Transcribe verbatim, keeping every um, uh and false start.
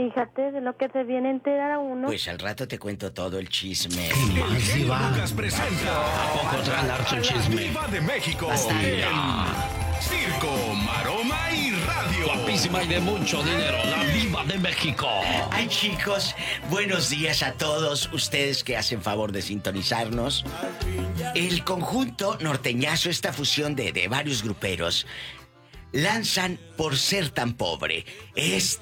fíjate de lo que se viene a enterar a uno. Pues al rato te cuento todo el chisme. ¿Qué más, Diva? Lucas presenta. ¿A poco traen harto chisme? Viva de México. Hasta en Circo, Maroma y Radio. Guapísima y de mucho dinero, la Diva de México. Ay, chicos, buenos días a todos ustedes que hacen favor de sintonizarnos. El conjunto norteñazo, esta fusión de, de varios gruperos, lanzan Por ser tan pobre. Esta